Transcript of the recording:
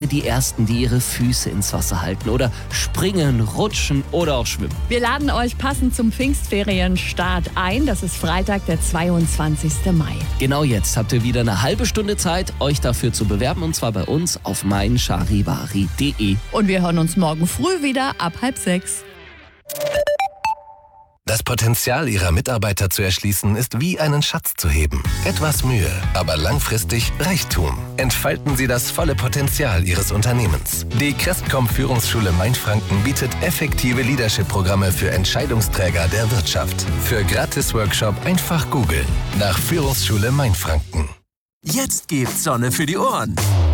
die Ersten, die ihre Füße ins Wasser halten oder springen, rutschen oder auch schwimmen. Wir laden euch passend zum Pfingstferienstart ein. Das ist Freitag, der 22. Mai. Genau jetzt habt ihr wieder eine halbe Stunde Zeit, euch dafür zu bewerben, und zwar bei uns auf meincharivari.de. Und wir hören uns morgen früh wieder ab 5:30. Das Potenzial Ihrer Mitarbeiter zu erschließen, ist wie einen Schatz zu heben. Etwas Mühe, aber langfristig Reichtum. Entfalten Sie das volle Potenzial Ihres Unternehmens. Die Crestcom Führungsschule Mainfranken bietet effektive Leadership-Programme für Entscheidungsträger der Wirtschaft. Für Gratis-Workshop einfach googeln nach Führungsschule Mainfranken. Jetzt gibt's Sonne für die Ohren.